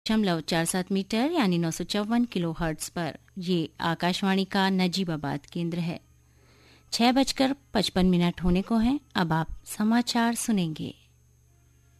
47 metre यानी 954 kilo hertz पर। ये आकाशवाणी का नजीबाबाद केंद्र है। 6:55 होने को हैं। अब आप समाचार सुनेंगे।